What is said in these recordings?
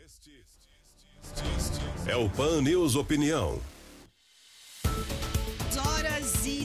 É o Pan News Opinião. Horas e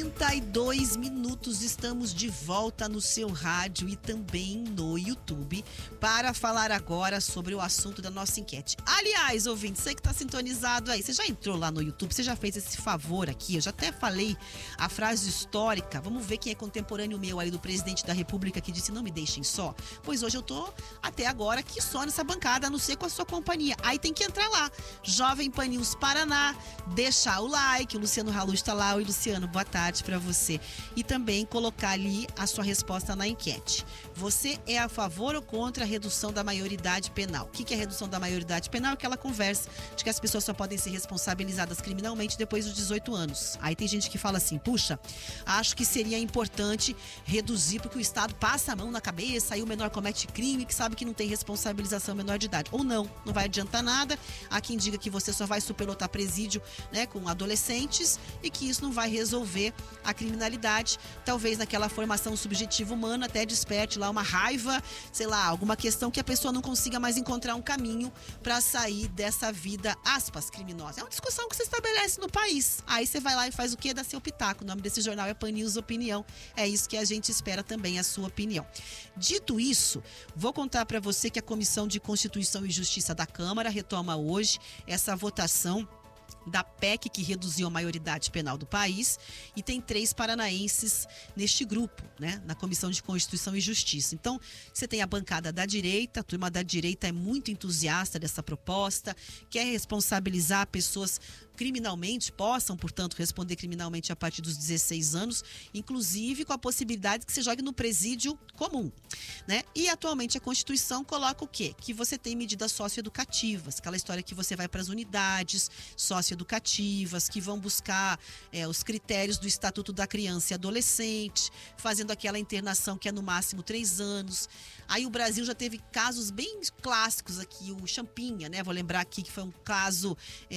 32 minutos, estamos de volta no seu rádio e também no YouTube para falar agora sobre o assunto da nossa enquete. Aliás, ouvinte, você que está sintonizado aí, você já entrou lá no YouTube, você já fez esse favor aqui, eu já até falei a frase histórica, vamos ver quem é contemporâneo meu aí do presidente da República que disse: não me deixem só, pois hoje eu tô até agora aqui só nessa bancada, a não ser com a sua companhia. Aí tem que entrar lá, Jovem Pan News Paraná, deixar o like, o Luciano Halu está lá. Oi, Luciano, boa tarde para você. E também colocar ali a sua resposta na enquete. Você é a favor ou contra a redução da maioridade penal? O que é a redução da maioridade penal? É aquela conversa de que as pessoas só podem ser responsabilizadas criminalmente depois dos 18 anos. Aí tem gente que fala assim: puxa, acho que seria importante reduzir porque o Estado passa a mão na cabeça, aí o menor comete crime, que sabe que não tem responsabilização menor de idade. Ou não vai adiantar nada. Há quem diga que você só vai superlotar presídio, né, com adolescentes e que isso não vai resolver a criminalidade. Talvez naquela formação subjetiva humana até desperte lá uma raiva, sei lá, alguma questão que a pessoa não consiga mais encontrar um caminho para sair dessa vida, aspas, criminosa. É uma discussão que se estabelece no país. Aí você vai lá e faz o quê? Dá seu pitaco. O nome desse jornal é Pan News Opinião. É isso que a gente espera também, a sua opinião. Dito isso, vou contar para você que a Comissão de Constituição e Justiça da Câmara retoma hoje essa votação da PEC que reduziu a maioridade penal do país, e tem 3 paranaenses neste grupo, né, na Comissão de Constituição e Justiça. Então, você tem a bancada da direita, a turma da direita é muito entusiasta dessa proposta, quer responsabilizar pessoas criminalmente, possam, portanto, responder criminalmente a partir dos 16 anos, inclusive com a possibilidade que você jogue no presídio comum, né? E atualmente a Constituição coloca o quê? Que você tem medidas socioeducativas, aquela história que você vai para as unidades socioeducativas, que vão buscar os critérios do Estatuto da Criança e Adolescente, fazendo aquela internação que é no máximo 3 anos. Aí o Brasil já teve casos bem clássicos aqui, o Champinha, né? Vou lembrar aqui que foi um caso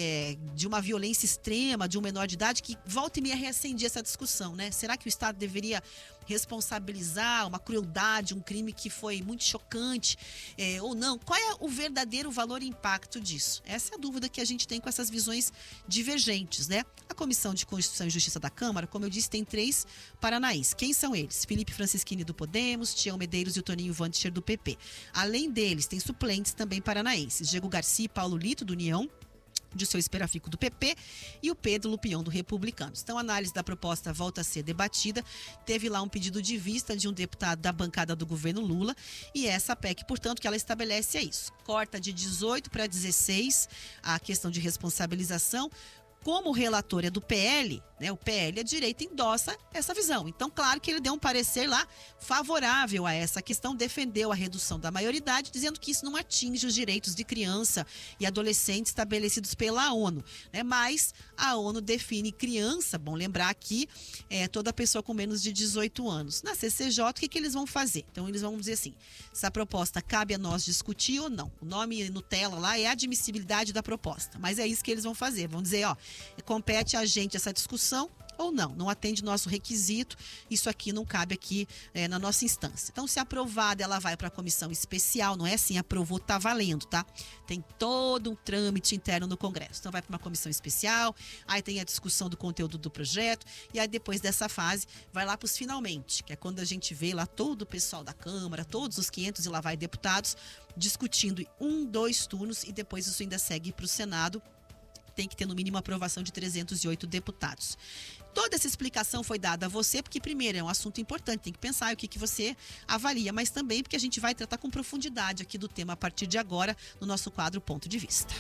de uma violência extrema de um menor de idade que volta e meia reacendia essa discussão, né? Será que o Estado deveria responsabilizar uma crueldade, um crime que foi muito chocante ou não? Qual é o verdadeiro valor e impacto disso? Essa é a dúvida que a gente tem com essas visões divergentes, né? A Comissão de Constituição e Justiça da Câmara, como eu disse, tem 3 paranaenses. Quem são eles? Felipe Francischini do Podemos, Tião Medeiros e o Toninho Wandscher do PP. Além deles, tem suplentes também paranaenses: Diego Garcia e Paulo Lito do União, de seu Esperafico do PP, e o Pedro Lupion do Republicanos. Então, a análise da proposta volta a ser debatida. Teve lá um pedido de vista de um deputado da bancada do governo Lula, e essa PEC, portanto, que ela estabelece é isso: corta de 18 para 16 a questão de responsabilização. Como o relator é do PL, né, o PL, a direita endossa essa visão. Então, claro que ele deu um parecer lá favorável a essa questão, defendeu a redução da maioridade, dizendo que isso não atinge os direitos de criança e adolescente estabelecidos pela ONU, né? Mas a ONU define criança, bom lembrar aqui, toda pessoa com menos de 18 anos. Na CCJ, o que eles vão fazer? Então, eles vão dizer assim: essa proposta cabe a nós discutir ou não. O nome no tela lá é admissibilidade da proposta, mas é isso que eles vão fazer. Vão dizer, compete a gente essa discussão ou não atende nosso requisito, isso aqui não cabe aqui na nossa instância. Então, se aprovada, ela vai para a comissão especial, não é assim, aprovou, tá valendo, tá? Tem todo um trâmite interno no Congresso. Então, vai para uma comissão especial, aí tem a discussão do conteúdo do projeto, e aí depois dessa fase, vai lá para os finalmente, que é quando a gente vê lá todo o pessoal da Câmara, todos os 500 e lá vai deputados, discutindo em 2 turnos, e depois isso ainda segue para o Senado. Tem que ter no mínimo a aprovação de 308 deputados. Toda essa explicação foi dada a você porque, primeiro, é um assunto importante, tem que pensar o que você avalia, mas também porque a gente vai tratar com profundidade aqui do tema a partir de agora no nosso quadro Ponto de Vista.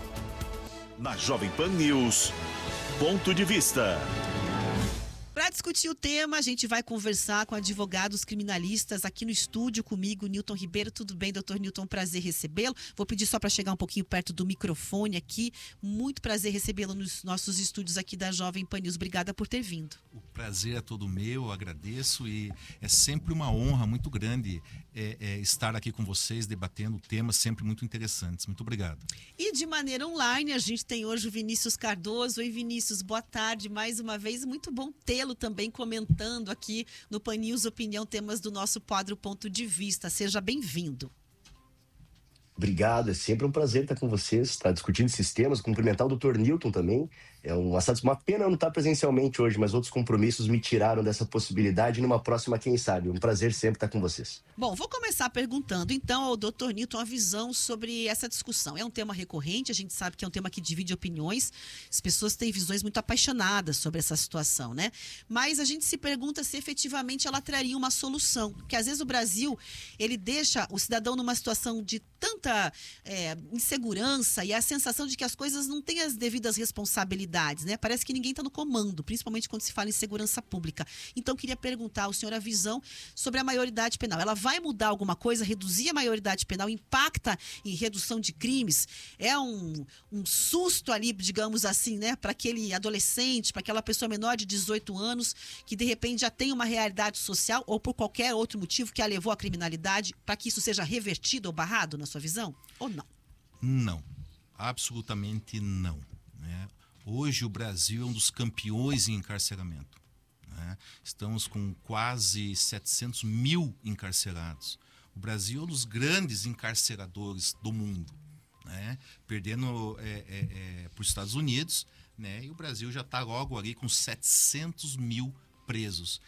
Na Jovem Pan News, Ponto de Vista. Para discutir o tema, a gente vai conversar com advogados criminalistas aqui no estúdio comigo, Newton Ribeiro. Tudo bem, doutor Newton? Prazer recebê-lo. Vou pedir só para chegar um pouquinho perto do microfone aqui. Muito prazer recebê-lo nos nossos estúdios aqui da Jovem Pan News. Obrigada por ter vindo. O prazer é todo meu, eu agradeço, e é sempre uma honra muito grande estar aqui com vocês, debatendo temas sempre muito interessantes. Muito obrigado. E de maneira online, a gente tem hoje o Vinícius Cardoso. Oi, Vinícius, boa tarde mais uma vez. Muito bom tê-lo também comentando aqui no Pan News Opinião, temas do nosso quadro Ponto de Vista. Seja bem-vindo. Obrigado, é sempre um prazer estar com vocês, estar discutindo esses temas, cumprimentar o Dr. Newton também. É uma pena eu não estar presencialmente hoje, mas outros compromissos me tiraram dessa possibilidade. Numa próxima, quem sabe? Um prazer sempre estar com vocês. Bom, vou começar perguntando então ao Dr. Newton a visão sobre essa discussão. É um tema recorrente, a gente sabe que é um tema que divide opiniões, as pessoas têm visões muito apaixonadas sobre essa situação, né? Mas a gente se pergunta se efetivamente ela traria uma solução, porque às vezes o Brasil, ele deixa o cidadão numa situação de tanta insegurança e a sensação de que as coisas não têm as devidas responsabilidades, né? Parece que ninguém está no comando, principalmente quando se fala em segurança pública. Então, queria perguntar ao senhor a visão sobre a maioridade penal. Ela vai mudar alguma coisa? Reduzir a maioridade penal impacta em redução de crimes? É um susto ali, digamos assim, né? Para aquele adolescente, para aquela pessoa menor de 18 anos, que de repente já tem uma realidade social ou por qualquer outro motivo que a levou à criminalidade, para que isso seja revertido ou barrado, na sua visão? Ou não? Não, absolutamente não, né? Hoje o Brasil é um dos campeões em encarceramento, né? Estamos com quase 700 mil encarcerados. O Brasil é um dos grandes encarceradores do mundo, né? Perdendo para os Estados Unidos, né? E o Brasil já está logo ali com 700 mil presos.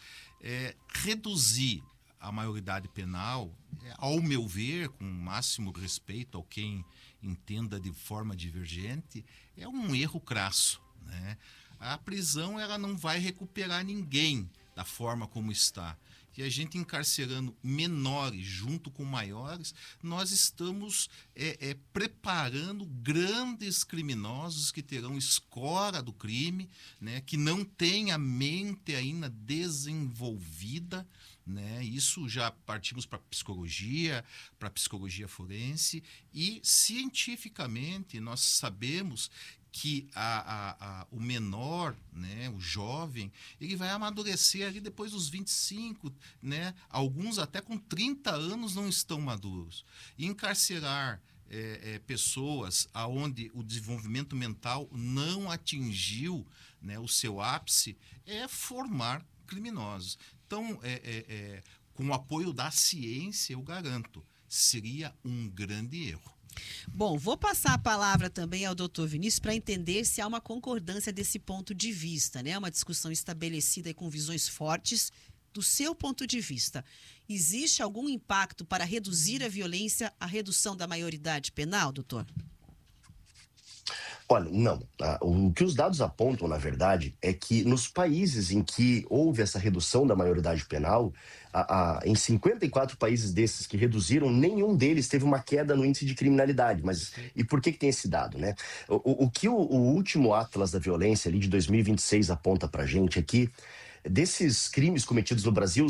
Reduzir a maioridade penal, ao meu ver, com o máximo respeito ao quem entenda de forma divergente, é um erro crasso, né? A prisão, ela não vai recuperar ninguém da forma como está. E a gente encarcerando menores junto com maiores, nós estamos preparando grandes criminosos que terão escora do crime, né? Que não têm a mente ainda desenvolvida, né? Isso já partimos para psicologia forense, e cientificamente nós sabemos que o menor, né, o jovem, ele vai amadurecer ali depois dos 25, né? Alguns até com 30 anos não estão maduros. E encarcerar pessoas aonde o desenvolvimento mental não atingiu, né, o seu ápice, é formar criminosos. Então, com o apoio da ciência, eu garanto, seria um grande erro. Bom, vou passar a palavra também ao doutor Vinícius para entender se há uma concordância desse ponto de vista, né? Uma discussão estabelecida e com visões fortes. Do seu ponto de vista, existe algum impacto para reduzir a violência, a redução da maioridade penal, doutor? Olha, não. O que os dados apontam, na verdade, é que nos países em que houve essa redução da maioridade penal, em 54 países desses que reduziram, nenhum deles teve uma queda no índice de criminalidade. Mas e por que tem esse dado, né? O que o último Atlas da Violência ali de 2026 aponta pra gente é que desses crimes cometidos no Brasil,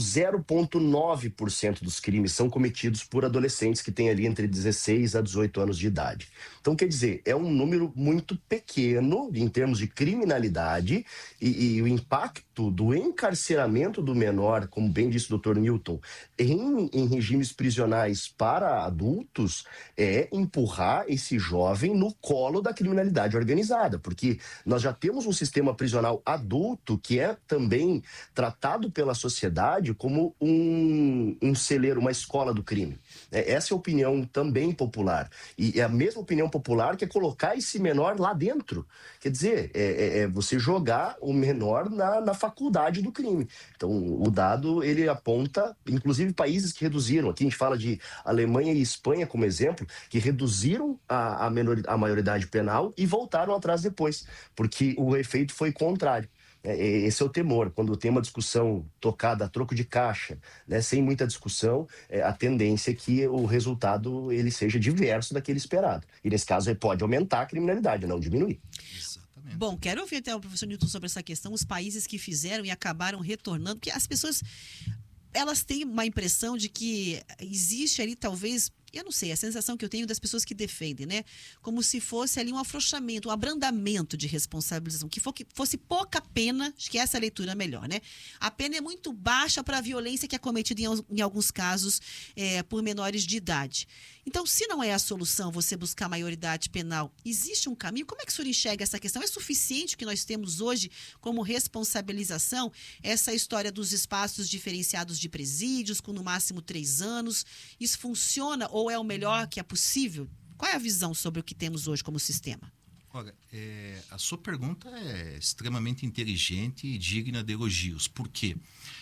0,9% dos crimes são cometidos por adolescentes que têm ali entre 16 a 18 anos de idade. Então, quer dizer, é um número muito pequeno em termos de criminalidade e o impacto do encarceramento do menor, como bem disse o Dr. Newton, em regimes prisionais para adultos, é empurrar esse jovem no colo da criminalidade organizada, porque nós já temos um sistema prisional adulto que é também tratado pela sociedade como um celeiro, uma escola do crime. Essa é a opinião também popular. E é a mesma opinião popular que é colocar esse menor lá dentro. Quer dizer, você jogar o menor na faculdade do crime. Então, o dado, ele aponta, inclusive, países que reduziram. Aqui a gente fala de Alemanha e Espanha, como exemplo, que reduziram a maioridade penal e voltaram atrás depois, porque o efeito foi contrário. Esse é o temor, quando tem uma discussão tocada a troco de caixa, né, sem muita discussão, a tendência é que o resultado ele seja diverso daquele esperado. E nesse caso pode aumentar a criminalidade, não diminuir. Exatamente. Bom, quero ouvir até o professor Newton sobre essa questão, os países que fizeram e acabaram retornando, porque as pessoas, elas têm uma impressão de que existe ali talvez... Eu não sei, a sensação que eu tenho das pessoas que defendem, né? Como se fosse ali um afrouxamento, um abrandamento de responsabilização, que fosse pouca pena, acho que essa é a leitura melhor, né? A pena é muito baixa para a violência que é cometida em alguns casos por menores de idade. Então, se não é a solução você buscar maioridade penal, existe um caminho? Como é que o senhor enxerga essa questão? É suficiente o que nós temos hoje como responsabilização essa história dos espaços diferenciados de presídios, com no máximo 3 anos? Isso funciona ou ou é o melhor que é possível? Qual é a visão sobre o que temos hoje como sistema? Olha, a sua pergunta é extremamente inteligente e digna de elogios. Por quê?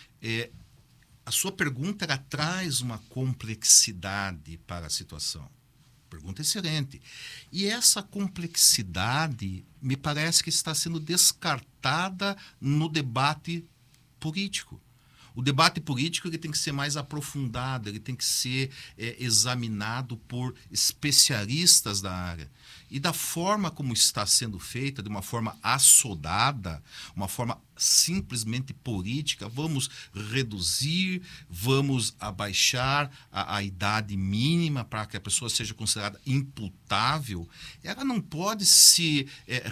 A sua pergunta ela traz uma complexidade para a situação. Pergunta excelente. E essa complexidade me parece que está sendo descartada no debate político. O debate político ele tem que ser mais aprofundado, ele tem que ser examinado por especialistas da área. E da forma como está sendo feita, de uma forma assodada, uma forma simplesmente política, vamos reduzir, vamos abaixar a idade mínima para que a pessoa seja considerada imputável, ela não pode se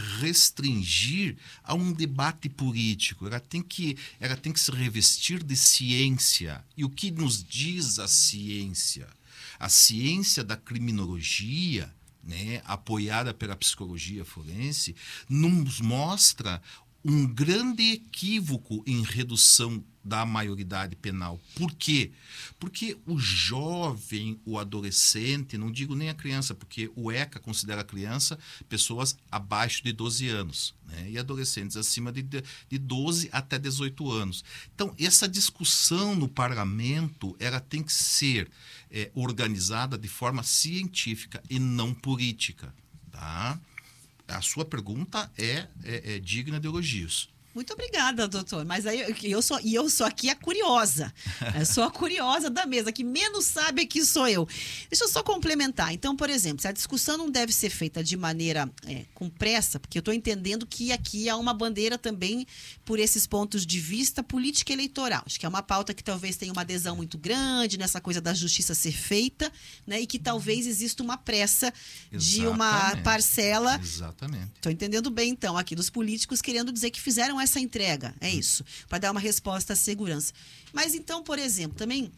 restringir a um debate político, ela tem que se revestir de ciência. E o que nos diz a ciência? A ciência da criminologia, né, apoiada pela psicologia forense, nos mostra um grande equívoco em redução da maioridade penal. Por quê? Porque o jovem, o adolescente, não digo nem a criança, porque o ECA considera criança pessoas abaixo de 12 anos, né? E adolescentes acima de 12 até 18 anos. Então, essa discussão no parlamento ela tem que ser organizada de forma científica e não política, tá? A sua pergunta é digna de elogios. Muito obrigada, doutor. Mas aí eu sou aqui a curiosa. Eu sou a curiosa da mesa, que menos sabe aqui sou eu. Deixa eu só complementar. Então, por exemplo, se a discussão não deve ser feita de maneira com pressa, porque eu estou entendendo que aqui há uma bandeira também por esses pontos de vista política eleitoral. Acho que é uma pauta que talvez tenha uma adesão muito grande nessa coisa da justiça ser feita, né? E que talvez exista uma pressa de uma parcela. Exatamente. Estou entendendo bem, então, aqui dos políticos querendo dizer que fizeram essa entrega, é isso, para dar uma resposta à segurança. Mas então, por exemplo, também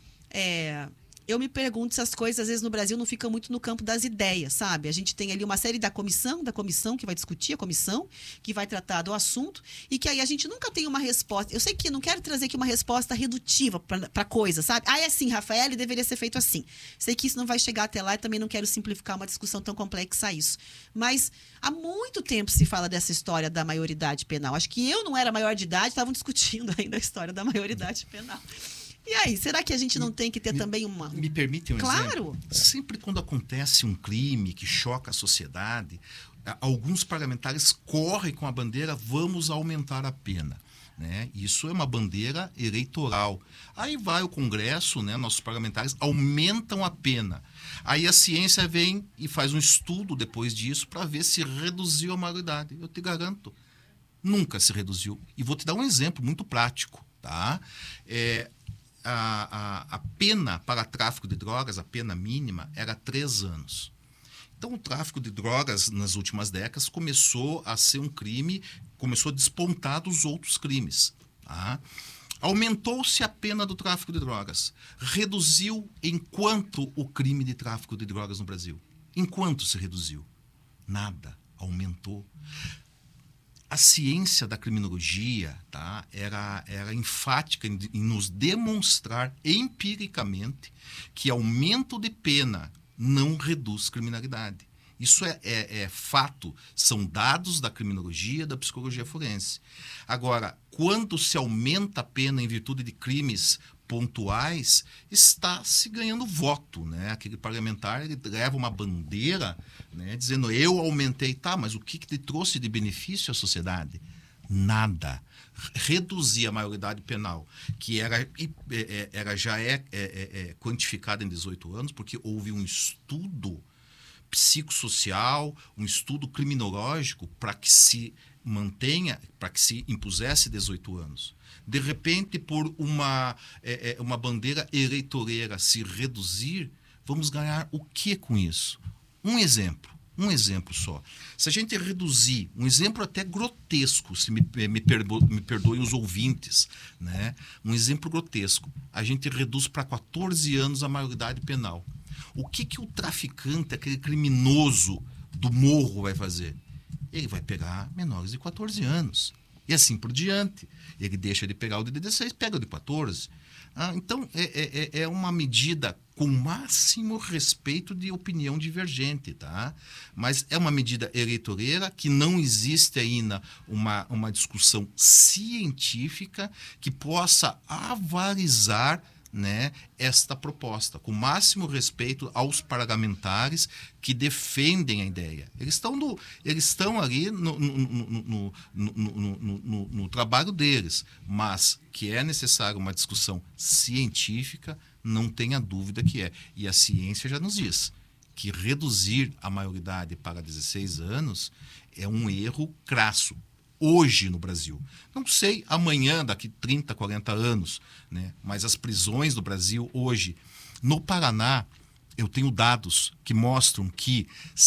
eu me pergunto se as coisas às vezes no Brasil não ficam muito no campo das ideias, sabe? A gente tem ali uma série da comissão que vai discutir, a comissão que vai tratar do assunto, e que aí a gente nunca tem uma resposta. Eu sei que não quero trazer aqui uma resposta redutiva para coisa, sabe? É assim, Rafael, deveria ser feito assim. Sei que isso não vai chegar até lá e também não quero simplificar uma discussão tão complexa a isso. Mas há muito tempo se fala dessa história da maioridade penal. Acho que eu não era maior de idade, estavam discutindo ainda a história da maioridade penal. E aí, será que a gente não tem que ter também uma... Me permite um exemplo? Claro! Sempre quando acontece um crime que choca a sociedade, alguns parlamentares correm com a bandeira, vamos aumentar a pena. Né? Isso é uma bandeira eleitoral. Aí vai o Congresso, né? Nossos parlamentares aumentam a pena. Aí a ciência vem e faz um estudo depois disso para ver se reduziu a maioridade. Eu te garanto, nunca se reduziu. E vou te dar um exemplo muito prático. Tá? A pena para tráfico de drogas, a pena mínima, era 3 anos. Então, o tráfico de drogas, nas últimas décadas, começou a ser um crime, começou a despontar dos outros crimes. Tá? Aumentou-se a pena do tráfico de drogas. Reduziu em quanto o crime de tráfico de drogas no Brasil? Em quanto se reduziu? Nada. Aumentou. A ciência da criminologia, tá, era enfática em nos demonstrar empiricamente que aumento de pena não reduz criminalidade. Isso é fato, são dados da criminologia, da psicologia forense. Agora, quando se aumenta a pena em virtude de crimes pontuais, está se ganhando voto, né? Aquele parlamentar ele leva uma bandeira, né, dizendo eu aumentei, tá, mas o que te trouxe de benefício à sociedade? Nada. Reduzir a maioridade penal, que já é quantificada em 18 anos, porque houve um estudo psicossocial, um estudo criminológico para que se mantenha, para que se impusesse 18 anos. De repente, por uma bandeira eleitoreira se reduzir, vamos ganhar o que com isso? Um exemplo só. Se a gente reduzir, um exemplo até grotesco, se me perdoem os ouvintes, né? Um exemplo grotesco, a gente reduz para 14 anos a maioridade penal. O que o traficante, aquele criminoso do morro vai fazer? Ele vai pegar menores de 14 anos. E assim por diante. Ele deixa de pegar o de 16, pega o de 14. Então, é uma medida com máximo respeito de opinião divergente, tá? Mas é uma medida eleitoreira que não existe ainda uma discussão científica que possa avalizar, né, esta proposta, com máximo respeito aos parlamentares que defendem a ideia. Eles estão ali no trabalho deles, mas que é necessário uma discussão científica, não tenha dúvida que é. E a ciência já nos diz que reduzir a maioridade para 16 anos é um erro crasso. Hoje no Brasil. Não sei amanhã, daqui 30, 40 anos, né? Mas as prisões do Brasil hoje, no Paraná, eu tenho dados que mostram que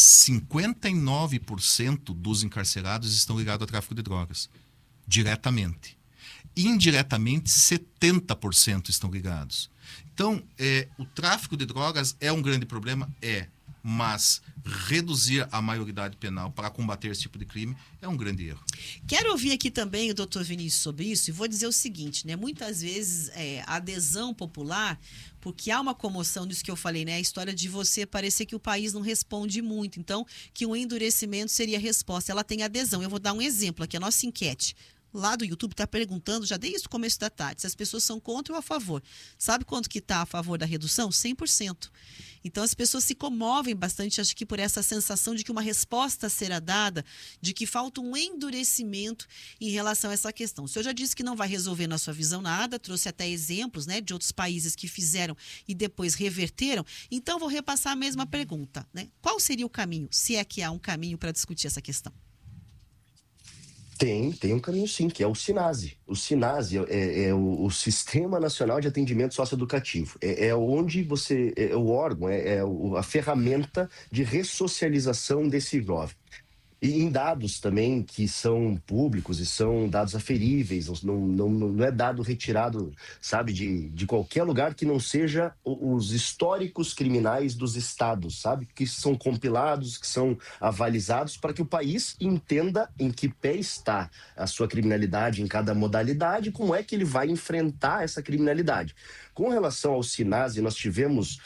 59% dos encarcerados estão ligados ao tráfico de drogas, diretamente. Indiretamente, 70% estão ligados. Então, o tráfico de drogas é um grande problema? Mas reduzir a maioridade penal para combater esse tipo de crime é um grande erro. Quero ouvir aqui também o doutor Vinícius sobre isso e vou dizer o seguinte, né? Muitas vezes a adesão popular, porque há uma comoção disso que eu falei, né? A história de você parecer que o país não responde muito, então que o endurecimento seria a resposta. Ela tem adesão. Eu vou dar um exemplo aqui, a nossa enquete lá do YouTube está perguntando, já desde o começo da tarde, se as pessoas são contra ou a favor. Sabe quanto que está a favor da redução? 100%. Então, as pessoas se comovem bastante, acho que por essa sensação de que uma resposta será dada, de que falta um endurecimento em relação a essa questão. O senhor já disse que não vai resolver, na sua visão, nada, trouxe até exemplos, né, de outros países que fizeram e depois reverteram. Então, vou repassar a mesma pergunta, né? Qual seria o caminho, se é que há um caminho para discutir essa questão? Tem um caminho sim, que é o SINASE. O SINASE é o Sistema Nacional de Atendimento Socioeducativo. É onde você... É o órgão, a ferramenta de ressocialização desse jovem. E em dados também que são públicos e são dados aferíveis, não é dado retirado, sabe, de qualquer lugar que não seja os históricos criminais dos estados, sabe, que são compilados, que são avalizados para que o país entenda em que pé está a sua criminalidade em cada modalidade, como é que ele vai enfrentar essa criminalidade. Com relação ao SINASE, nós tivemos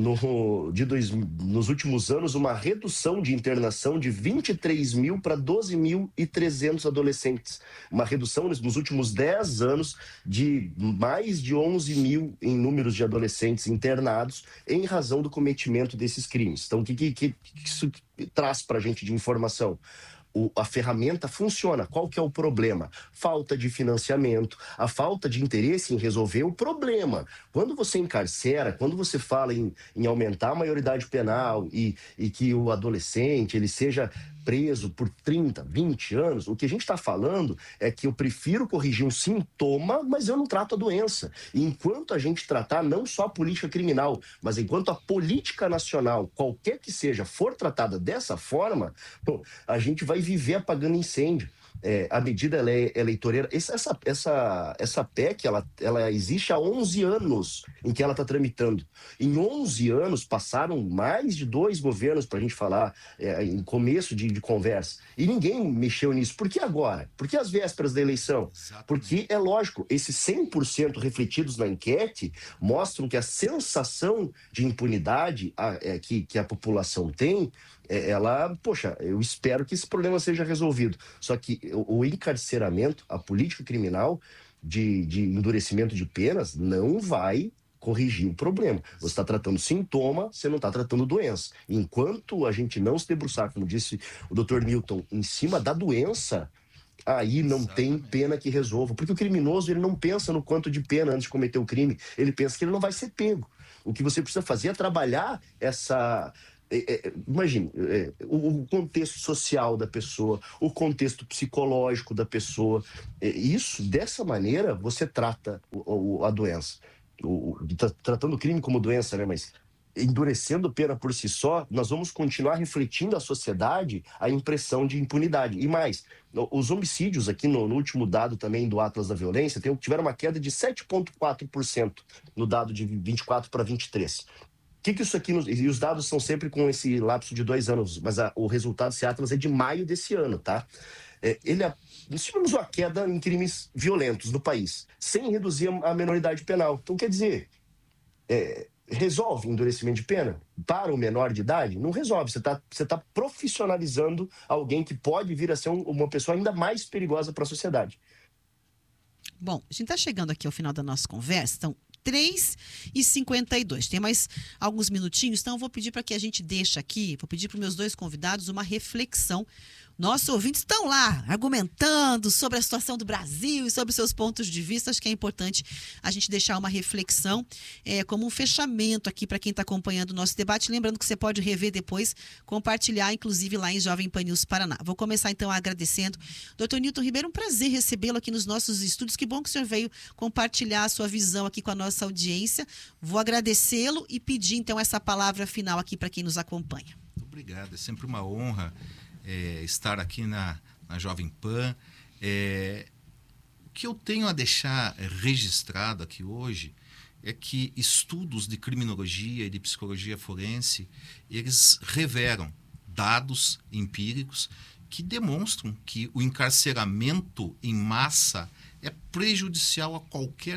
nos últimos anos uma redução de internação de 23 mil para 12.300 adolescentes. Uma redução nos últimos 10 anos de mais de 11 mil em números de adolescentes internados em razão do cometimento desses crimes. Então, o que isso traz para a gente de informação? A ferramenta funciona. Qual que é o problema? Falta de financiamento, a falta de interesse em resolver o problema. Quando você encarcera, quando você fala em aumentar a maioridade penal e que o adolescente ele seja preso por 30, 20 anos, o que a gente está falando é que eu prefiro corrigir um sintoma, mas eu não trato a doença. E enquanto a gente tratar não só a política criminal, mas enquanto a política nacional, qualquer que seja, for tratada dessa forma, a gente vai viver apagando incêndio. A medida ela é eleitoreira. Essa PEC ela existe há 11 anos em que ela está tramitando. Em 11 anos passaram mais de 2 governos para a gente falar em começo de conversa. E ninguém mexeu nisso. Por que agora? Por que às vésperas da eleição? Exatamente. Porque é lógico, esses 100% refletidos na enquete mostram que a sensação de impunidade que a população tem, eu espero que esse problema seja resolvido. Só que o encarceramento, a política criminal de endurecimento de penas não vai corrigir o problema. Você está tratando sintoma, você não está tratando doença. Enquanto a gente não se debruçar, como disse o Dr. Newton, em cima da doença, aí não tem pena que resolva. Porque o criminoso ele não pensa no quanto de pena antes de cometer o crime, ele pensa que ele não vai ser pego. O que você precisa fazer é trabalhar essa... Imagine, o contexto social da pessoa, o contexto psicológico da pessoa. Dessa maneira, você trata a doença. Tratando o crime como doença, né? Mas endurecendo pena por si só, nós vamos continuar refletindo à sociedade a impressão de impunidade. E mais, os homicídios aqui no último dado também do Atlas da Violência tiveram uma queda de 7,4% no dado de 24 para 23. Que isso aqui... E os dados são sempre com esse lapso de 2 anos, mas o resultado desse Atlas é de maio desse ano, tá? nós tivemos uma queda em crimes violentos no país, sem reduzir a menoridade penal. Então, quer dizer, resolve endurecimento de pena para o menor de idade? Não resolve. Você tá profissionalizando alguém que pode vir a ser uma pessoa ainda mais perigosa para a sociedade. Bom, a gente está chegando aqui ao final da nossa conversa, então 3h52. Tem mais alguns minutinhos, então eu vou pedir para que a gente deixe aqui, vou pedir para os meus dois convidados uma reflexão. Nossos ouvintes estão lá argumentando sobre a situação do Brasil e sobre seus pontos de vista. Acho que é importante a gente deixar uma reflexão como um fechamento aqui para quem está acompanhando o nosso debate. Lembrando que você pode rever depois, compartilhar, inclusive lá em Jovem Pan News Paraná. Vou começar então agradecendo. Dr. Newton Ribeiro, um prazer recebê-lo aqui nos nossos estúdios. Que bom que o senhor veio compartilhar a sua visão aqui com a nossa audiência. Vou agradecê-lo e pedir então essa palavra final aqui para quem nos acompanha. Muito obrigado, é sempre uma honra estar aqui na Jovem Pan. O que eu tenho a deixar registrado aqui hoje é que estudos de criminologia e de psicologia forense, eles revelam dados empíricos que demonstram que o encarceramento em massa é prejudicial a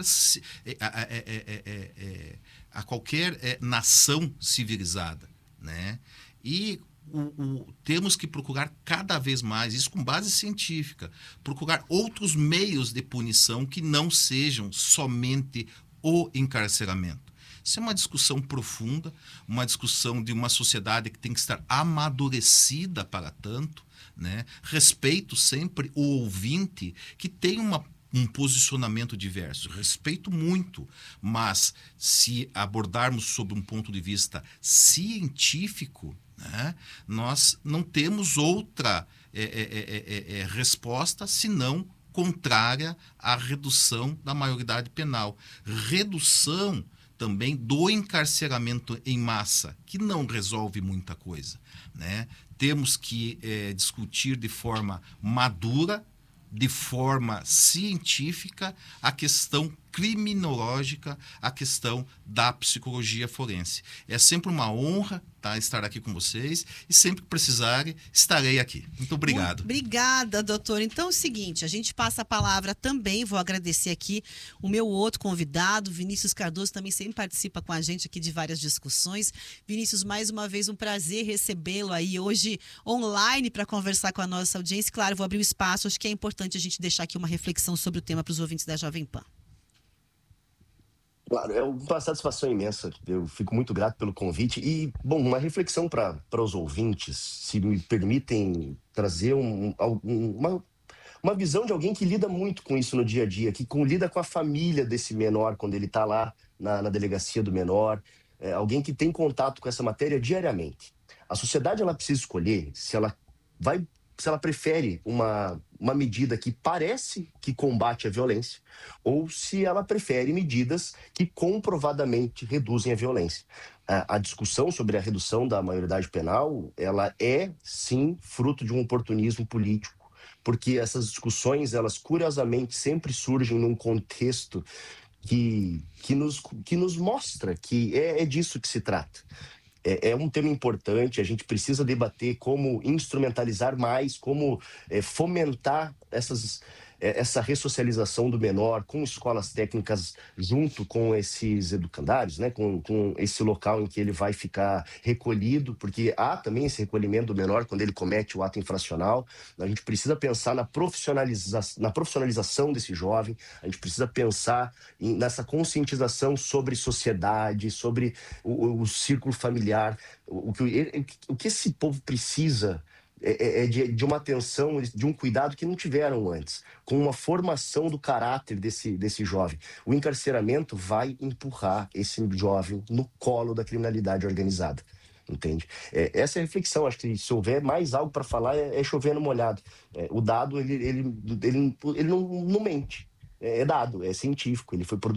qualquer nação civilizada, né? E temos que procurar cada vez mais, isso com base científica, procurar outros meios de punição que não sejam somente o encarceramento. Isso é uma discussão profunda, uma discussão de uma sociedade que tem que estar amadurecida para tanto, né? Respeito sempre o ouvinte que tem um posicionamento diverso, respeito muito, mas se abordarmos sob um ponto de vista científico, né, nós não temos outra resposta senão contrária à redução da maioridade penal. Redução também do encarceramento em massa, que não resolve muita coisa, né? Temos que discutir de forma madura, de forma científica, a questão criminológica, a questão da psicologia forense. É sempre uma honra estar aqui com vocês e sempre que precisarem, estarei aqui. Muito obrigado. Obrigada, doutor. Então é o seguinte, a gente passa a palavra também, vou agradecer aqui o meu outro convidado, Vinícius Cardoso, também sempre participa com a gente aqui de várias discussões. Vinícius, mais uma vez um prazer recebê-lo aí hoje online para conversar com a nossa audiência. Claro, vou abrir o espaço, acho que é importante a gente deixar aqui uma reflexão sobre o tema para os ouvintes da Jovem Pan. Claro, é uma satisfação imensa. Eu fico muito grato pelo convite. E, bom, uma reflexão para os ouvintes, se me permitem trazer uma visão de alguém que lida muito com isso no dia a dia, que lida com a família desse menor quando ele está lá na delegacia do menor, alguém que tem contato com essa matéria diariamente. A sociedade ela precisa escolher se ela prefere uma medida que parece que combate a violência ou se ela prefere medidas que comprovadamente reduzem a violência. A discussão sobre a redução da maioridade penal, ela é, sim, fruto de um oportunismo político, porque essas discussões, elas curiosamente sempre surgem num contexto que nos mostra que é disso que se trata. É um tema importante, a gente precisa debater como instrumentalizar mais, como fomentar essa ressocialização do menor com escolas técnicas junto com esses educandários, né? com esse local em que ele vai ficar recolhido, porque há também esse recolhimento do menor quando ele comete o ato infracional. A gente precisa pensar na profissionalização desse jovem, a gente precisa pensar nessa conscientização sobre sociedade, sobre o círculo familiar. O que esse povo precisa de uma atenção, de um cuidado que não tiveram antes, com uma formação do caráter desse jovem. O encarceramento vai empurrar esse jovem no colo da criminalidade organizada, entende? Essa é a reflexão. Acho que se houver mais algo para falar, é chover no molhado. O dado, ele não mente. É dado, é científico, ele foi produzido